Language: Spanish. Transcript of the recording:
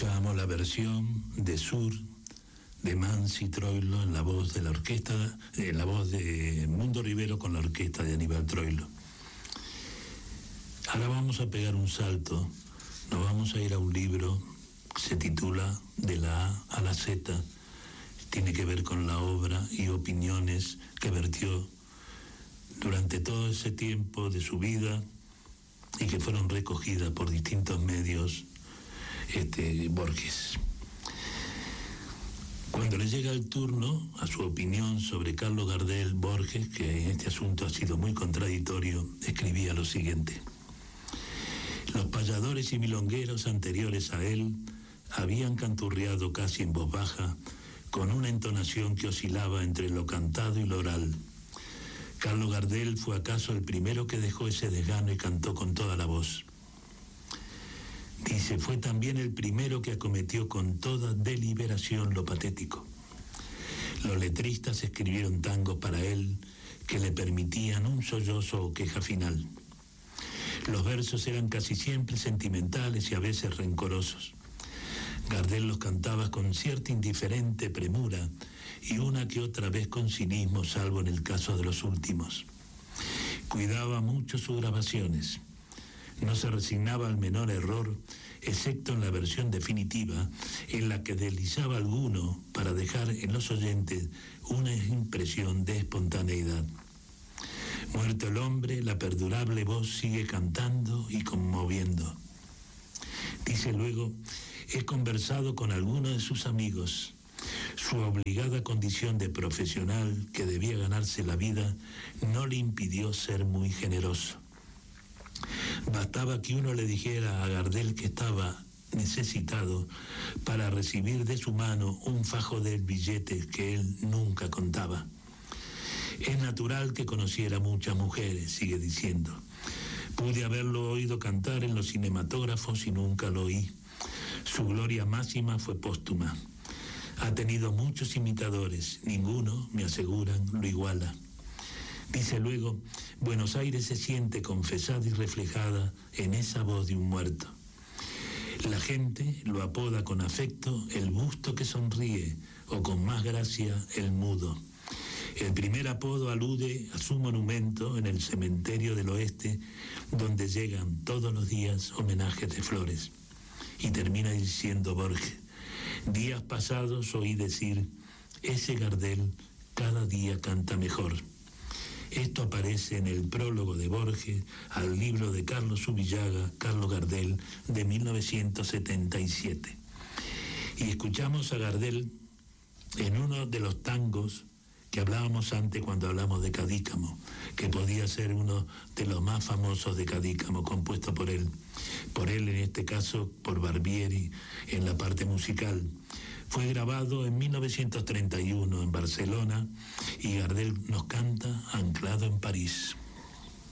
Escuchábamos la versión de Sur de Mansi Troilo en la voz de la orquesta, en la voz de Mundo Rivero con la orquesta de Aníbal Troilo. Ahora vamos a pegar un salto, nos vamos a ir a un libro que se titula De la A a la Z, tiene que ver con la obra y opiniones que vertió durante todo ese tiempo de su vida y que fueron recogidas por distintos medios Borges. Cuando le llega el turno a su opinión sobre Carlos Gardel, Borges, que en este asunto ha sido muy contradictorio, escribía lo siguiente: los payadores y milongueros anteriores a él habían canturreado casi en voz baja, con una entonación que oscilaba entre lo cantado y lo oral. Carlos Gardel fue acaso el primero que dejó ese desgano y cantó con toda la voz. Dice, fue también el primero que acometió con toda deliberación lo patético. Los letristas escribieron tangos para él que le permitían un sollozo o queja final. Los versos eran casi siempre sentimentales y a veces rencorosos. Gardel los cantaba con cierta indiferente premura y una que otra vez con cinismo, salvo en el caso de los últimos. Cuidaba mucho sus grabaciones. No se resignaba al menor error, excepto en la versión definitiva, en la que deslizaba alguno para dejar en los oyentes una impresión de espontaneidad. Muerto el hombre, la perdurable voz sigue cantando y conmoviendo. Dice luego, he conversado con algunos de sus amigos. Su obligada condición de profesional, que debía ganarse la vida, no le impidió ser muy generoso. Bastaba que uno le dijera a Gardel que estaba necesitado para recibir de su mano un fajo de billetes que él nunca contaba. Es natural que conociera muchas mujeres, sigue diciendo. Pude haberlo oído cantar en los cinematógrafos y nunca lo oí. Su gloria máxima fue póstuma. Ha tenido muchos imitadores, ninguno, me aseguran, lo iguala. Dice luego, Buenos Aires se siente confesada y reflejada en esa voz de un muerto. La gente lo apoda con afecto el busto que sonríe o con más gracia el mudo. El primer apodo alude a su monumento en el cementerio del oeste, donde llegan todos los días homenajes de flores. Y termina diciendo Borges, días pasados oí decir, ese Gardel cada día canta mejor. Esto aparece en el prólogo de Borges al libro de Carlos Subillaga, Carlos Gardel, de 1977. Y escuchamos a Gardel en uno de los tangos que hablábamos antes cuando hablamos de Cadícamo, que podía ser uno de los más famosos de Cadícamo, compuesto por él en este caso por Barbieri en la parte musical. Fue grabado en 1931 en Barcelona y Gardel nos canta Anclado en París.